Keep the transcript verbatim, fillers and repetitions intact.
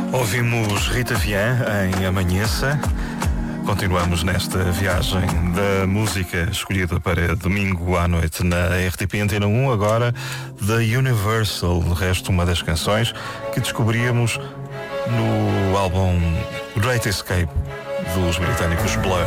Ouvimos Rita Vian em Amanheça. Continuamos nesta viagem da música escolhida para domingo à noite na R T P Antena um, agora da Universal, de resto uma das canções que descobríamos no álbum Great Escape dos britânicos Blur.